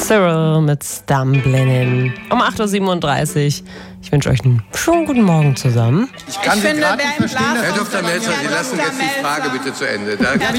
Cyril mit Stumbling. Um 8.37 Uhr. Ich wünsche euch einen schönen guten Morgen zusammen. Ich kann Sie gerade nicht verstehen. Herr Dr. Melzer, Sie lassen jetzt die Frage bitte zu Ende.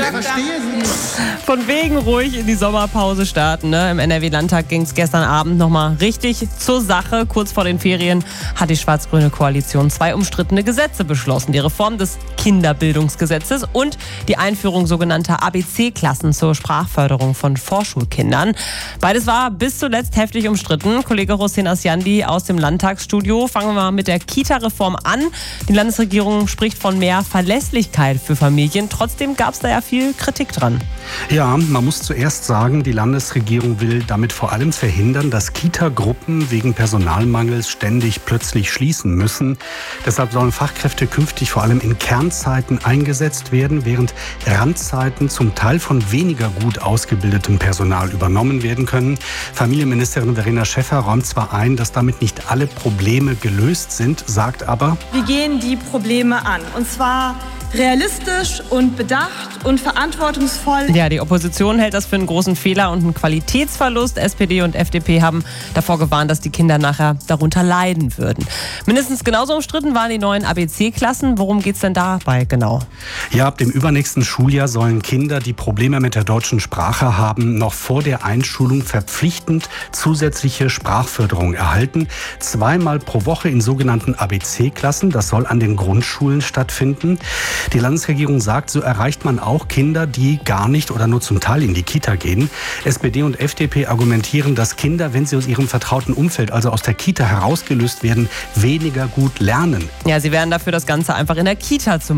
Von wegen ruhig in die Sommerpause starten. Ne? Im NRW-Landtag ging es gestern Abend nochmal richtig zur Sache. Kurz vor den Ferien hat die schwarz-grüne Koalition 2 umstrittene Gesetze beschlossen. Die Reform des Kinderbildungsgesetzes und die Einführung sogenannter ABC-Klassen zur Sprachförderung von Vorschulkindern. Beides war bis zuletzt heftig umstritten. Kollege Hossein Asjandi aus dem Landtagsstudio. Fangen wir mal mit der Kita-Reform an. Die Landesregierung spricht von mehr Verlässlichkeit für Familien. Trotzdem gab es da ja viel Kritik dran. Ja, man muss zuerst sagen, die Landesregierung will damit vor allem verhindern, dass Kita-Gruppen wegen Personalmangels ständig plötzlich schließen müssen. Deshalb sollen Fachkräfte künftig vor allem in Kernzeiten eingesetzt werden, während Randzeiten zum Teil von weniger gut ausgebildetem Personal übernommen werden können. Familienministerin Verena Schäffer räumt zwar ein, dass damit nicht alle Probleme gelöst sind, sagt aber: Wir gehen die Probleme an, und zwar realistisch und bedacht und verantwortungsvoll. Ja, die Opposition hält das für einen großen Fehler und einen Qualitätsverlust. SPD und FDP haben davor gewarnt, dass die Kinder nachher darunter leiden würden. Mindestens genauso umstritten waren die neuen ABC-Klassen. Worum geht es denn dabei genau? Ja, ab dem übernächsten Schuljahr sollen Kinder, die Probleme mit der deutschen Sprache haben, noch vor der Einschulung verpflichtend zusätzliche Sprachförderung erhalten. 2-mal pro Woche in sogenannten ABC-Klassen. Das soll an den Grundschulen stattfinden. Die Landesregierung sagt, so erreicht man auch Kinder, die gar nicht oder nur zum Teil in die Kita gehen. SPD und FDP argumentieren, dass Kinder, wenn sie aus ihrem vertrauten Umfeld, also aus der Kita herausgelöst werden, weniger gut lernen. Ja, sie wären dafür, das Ganze einfach in der Kita zu